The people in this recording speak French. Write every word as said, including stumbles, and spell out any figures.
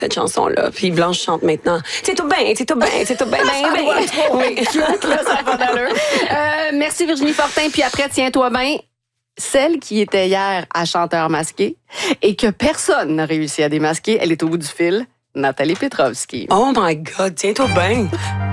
cette chanson-là. Puis Blanche chante maintenant. C'est tout bien, c'est tout bien, c'est tout bien, bien, bien. Oui. Là, ça a pas d'allure. Euh, merci Virginie Fortin. Puis après, tiens-toi bien, celle qui était hier à Chanteur masqué et que personne n'a réussi à démasquer, elle est au bout du fil, Nathalie Petrovski. Oh my God, tiens-toi bien.